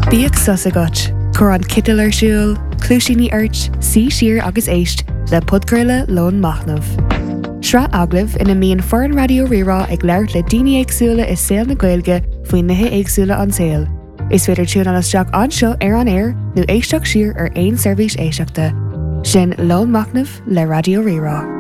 Bíag sasagat, chur an cital ar siúl, clúisíní airt, sí siar agus éist le podgurla lón machnamh. Sra aglah ina míon foran radio rirá ag leirt le daoine éagsúla is saoil na Gaeilge faoin nithe éagsúla an saoil. Is féidir tún an isteach anseo ar an air nó éisteach siar ar aon seirbhís éisteachta. Sin lón machnamh le radio rirá.